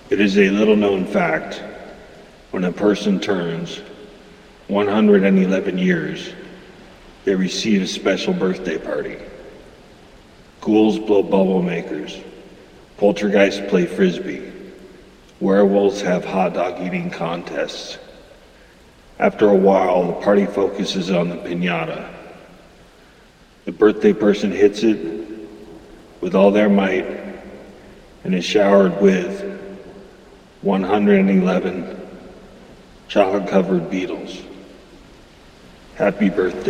It is a little known fact, when a person turns 111 years, they receive a special birthday party. Ghouls blow bubble makers, poltergeists play frisbee, werewolves have hot dog eating contests. After a while, the party focuses on the piñata. The birthday person hits it with all their might and is showered with 111 chocolate-covered beetles. Happy birthday.